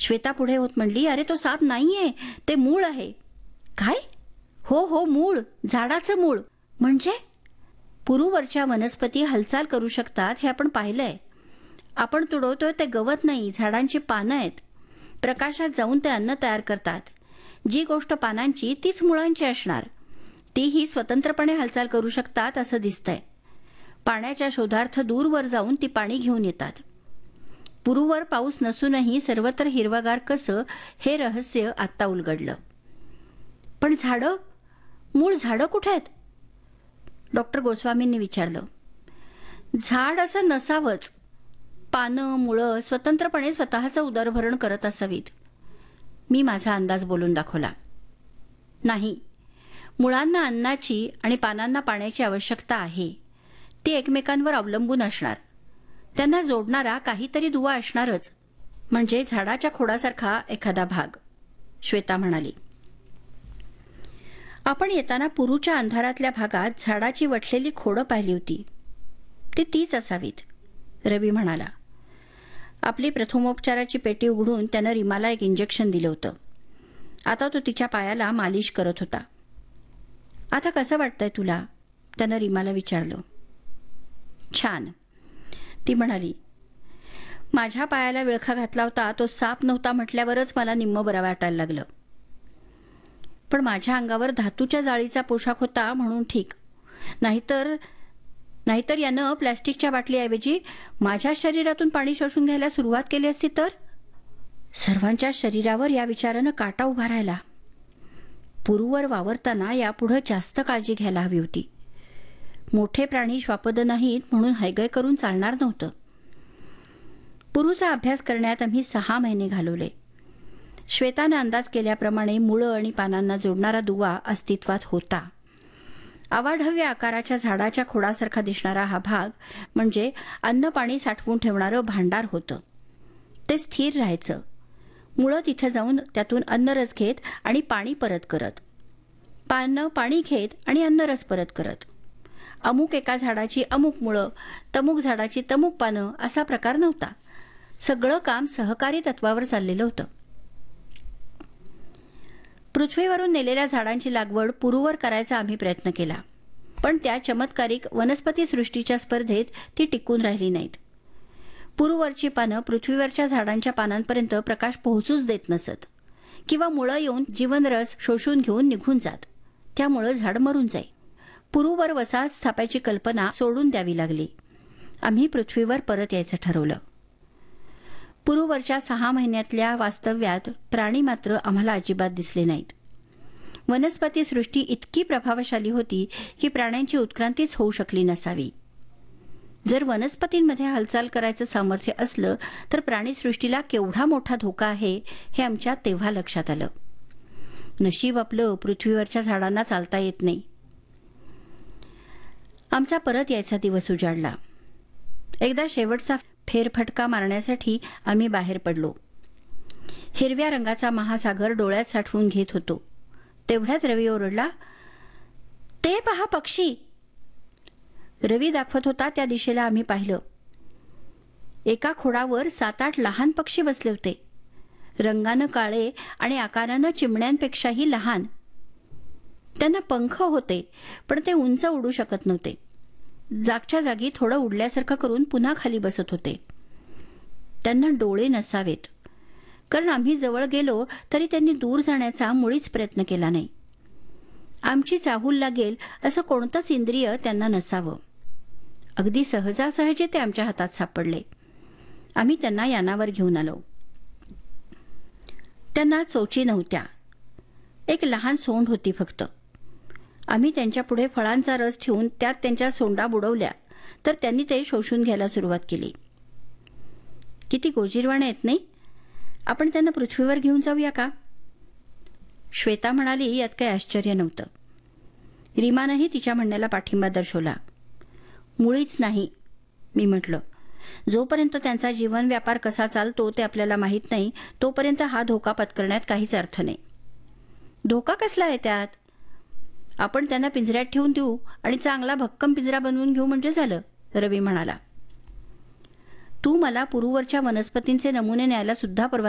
श्वेता पुढे होत म्हणली, अरे तो साप नाहीये, ते मूळ आहे. काय? हो हो, मूळ, झाडाचं मूळ. म्हणजे? पुरूवरच्या वनस्पती हालचाल करू शकतात हे आपण पाहिलंय. आपण तुडवतोय ते गवत नाही, झाडांची पानं आहेत. प्रकाशात जाऊन ते अन्न तयार करतात. जी गोष्ट पानांची तीच मुळांची असणार. तीही स्वतंत्रपणे हालचाल करू शकतात असं दिसतंय. पाण्याच्या शोधार्थ दूरवर जाऊन ती पाणी घेऊन येतात. पुरूवर पाऊस नसूनही सर्वत्र हिरवागार कसं, हे रहस्य आत्ता उलगडलं. पण झाडं, मूळ झाडं कुठे आहेत? डॉक्टर गोस्वामींनी विचारलं. झाड असं नसावंच. पानं, मुळं स्वतंत्रपणे स्वतःचं उदरभरण करत असावीत. मी माझा अंदाज बोलून दाखवला. नाही, मुळांना अन्नाची आणि पानांना पाण्याची आवश्यकता आहे. ती एकमेकांवर अवलंबून असणार. त्यांना जोडणारा काहीतरी दुवा असणारच, म्हणजे झाडाच्या खोडासारखा एखादा भाग, श्वेता म्हणाली. आपण येताना पुरूच्या अंधारातल्या भागात झाडाची वटलेली खोडं पाहिली होती. ती तीच असावीत, रवी म्हणाला. आपली प्रथमोपचाराची पेटी उघडून त्यानं रीमाला एक इंजेक्शन दिलं होतं. आता तो तिच्या पायाला मालिश करत होता. आता कसं वाटतंय तुला? त्यानं रीमाला विचारलं. छान, ती म्हणाली. माझ्या पायाला विळखा घातला होता तो साप नव्हता म्हटल्यावरच मला निम्म बरं वाटायला लागलं. पण माझ्या अंगावर धातूच्या जाळीचा पोशाख होता म्हणून ठीक. नाहीतर यानं प्लॅस्टिकच्या बाटलीऐवजी माझ्या शरीरातून पाणी शोषून घ्यायला सुरुवात केली असती तर? सर्वांच्या शरीरावर या विचारानं काटा उभा राहिला. पुरूवर वावरताना यापुढं जास्त काळजी घ्यायला हवी होती. मोठे प्राणी श्वापद नाहीत म्हणून हैगय करून चालणार नव्हतं. पुरूचा अभ्यास करण्यात आम्ही 6 महिने घालवले. श्वेतानं अंदाज केल्याप्रमाणे मुळं आणि पानांना जोडणारा दुवा अस्तित्वात होता. अवाढव्य आकाराच्या झाडाच्या खोडासारखा दिसणारा हा भाग म्हणजे अन्न पाणी साठवून ठेवणारं भांडार होतं. ते स्थिर राहायचं. मुळं तिथं जाऊन त्यातून अन्नरस घेत आणि पाणी परत करत. पानं पाणी घेत आणि अन्नरस परत करत. अमुक एका झाडाची अमुक मुळं, तमुक झाडाची तमुक पानं असा प्रकार नव्हता. सगळं काम सहकारी तत्वावर चाललेलं होतं. पृथ्वीवरून नेलेल्या झाडांची लागवड पुरूवर करायचा आम्ही प्रयत्न केला. पण त्या चमत्कारिक वनस्पती सृष्टीच्या स्पर्धेत ती टिकून राहिली नाहीत. पुरूवरची पानं पृथ्वीवरच्या झाडांच्या पानांपर्यंत प्रकाश पोहोचूच देत नसत किंवा मुळं येऊन जीवनरस शोषून घेऊन निघून जात. त्यामुळं झाड मरून जाई. पुरूवर वसाहत स्थापायची कल्पना सोडून द्यावी लागली. आम्ही पृथ्वीवर परत यायचं ठरवलं. पुरूवरच्या 6 महिन्यातल्या वास्तव्यात प्राणी मात्र आम्हाला अजिबात दिसले नाहीत. वनस्पती सृष्टी इतकी प्रभावशाली होती की प्राण्यांची उत्क्रांतीच होऊ शकली नसावी. जर वनस्पतींमध्ये हालचाल करायचं सामर्थ्य असलं तर प्राणीसृष्टीला केवढा मोठा धोका आहे हे आमच्या तेव्हा लक्षात आलं. नशीब आपलं पृथ्वीवरच्या झाडांना चालता येत नाही. आमचा परत यायचा दिवस उजाडला. एकदा शेवटचा फेरफटका मारण्यासाठी आम्ही बाहेर पडलो. हिरव्या रंगाचा महासागर डोळ्यात साठवून घेत होतो. तेवढ्यात रवी ओरडला, ते पहा पक्षी. रवी दाखवत होता त्या दिशेला आम्ही पाहिलं. एका खोडावर 7-8 लहान पक्षी बसले होते. रंगानं काळे आणि आकारानं चिमण्यांपेक्षाही लहान. त्यांना पंख होते पण ते उंच उडू शकत नव्हते. जागच्या जागी थोडं उडल्यासारखं करून पुन्हा खाली बसत होते. त्यांना डोळे नसावेत, कारण आम्ही जवळ गेलो तरी त्यांनी दूर जाण्याचा मुळीच प्रयत्न केला नाही. आमची चाहूल लागेल असं कोणतंच इंद्रिय त्यांना नसावं. अगदी सहजासहजी ते आमच्या हातात सापडले. आम्ही त्यांना यानावर घेऊन आलो. त्यांना चोची नव्हत्या. एक लहान सोंड होती फक्त. आम्ही त्यांच्यापुढे फळांचा रस ठेवून त्यात त्यांच्या सोंडा बुडवल्या तर त्यांनी ते शोषून घ्यायला सुरुवात केली. किती गोजीरवाणे आहेत नाही? आपण त्यांना पृथ्वीवर घेऊन जाऊया का? श्वेता म्हणाली, यात काही आश्चर्य नव्हतं. रीमानंही तिच्या म्हणण्याला पाठिंबा दर्शवला. मुळीच नाही, मी म्हटलं. जोपर्यंत त्यांचा जीवन व्यापार कसा चालतो ते आपल्याला माहीत नाही तोपर्यंत हा धोका पत्करण्यात काहीच अर्थ नाही. धोका कसला आहे त्यात? आपण त्यांना पिंजऱ्यात ठेवून देऊ आणि चांगला भक्कम पिंजरा बनवून घेऊ म्हणजे झालं, रवी म्हणाला. तू मला पुरूवरच्या वनस्पतींचे नमुने न्यायला सुद्धा परवानगी